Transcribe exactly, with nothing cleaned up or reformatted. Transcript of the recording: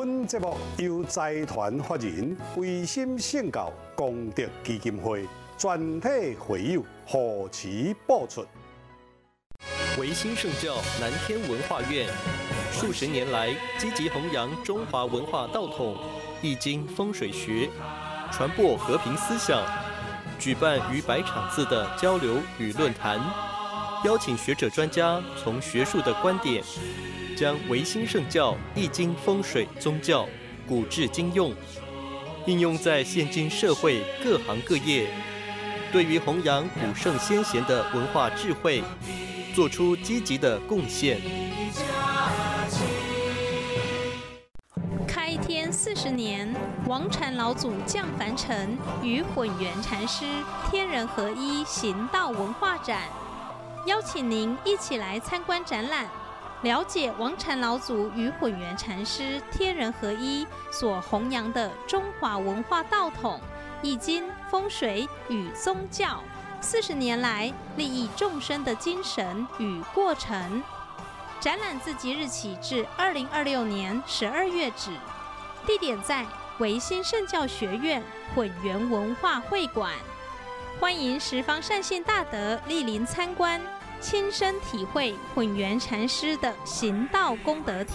本节目由财团法人维心圣教功德基金会全体会友贺齐播出。 维新圣教南天文化院数十年来积极弘扬中华文化道统、易经风水学，传播和平思想，举办逾百场次的交流与论坛，邀请学者专家从学术的观点，将维新圣教易经风水宗教古至今用，应用在现今社会各行各业，对于弘扬古圣先贤的文化智慧，做出积极的贡献。 开天四十年，王禅老祖降凡尘，与混元禅师天人合一行道文化展，邀请您一起来参观展览，了解王禅老祖与混元禅师天人合一所弘扬的中华文化道统、易经、风水与宗教四十年来利益众生的精神与过程。展览自即日起至二零二六年十二月止，地点在维新圣教学院混元文化会馆。欢迎十方善信大德莅临参观，亲身体会混元禅师的行道功德体。